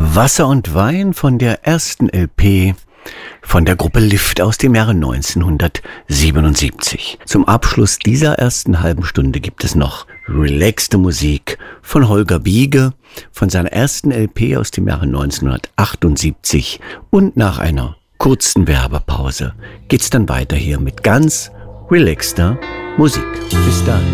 Wasser und Wein von der ersten LP von der Gruppe Lift aus dem Jahre 1977. Zum Abschluss dieser ersten halben Stunde gibt es noch relaxte Musik von Holger Biege von seiner ersten LP aus dem Jahre 1978. Und nach einer kurzen Werbepause geht's dann weiter hier mit ganz relaxter Musik. Bis dann.